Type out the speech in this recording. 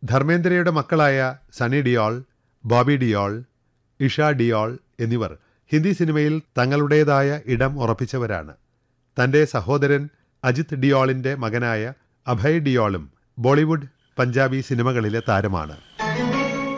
ധർമ്മേന്ദ്രയുടെ മക്കളായ സണ്ണി ഡിയോൾ, ബോബി ഡിയോൾ, ഇഷ ഡിയോൾ എന്നിവർ ഹിന്ദി സിനിമയിൽ തങ്ങളുടേതായ ഇടം ഉറപ്പിച്ചവരാണ്. തൻ്റെ സഹോദരൻ അജിത് ഡിയോളിൻ്റെ മകനായ അഭയ് ഡിയോളും ബോളിവുഡ്, പഞ്ചാബി സിനിമകളിലെ താരമാണ്.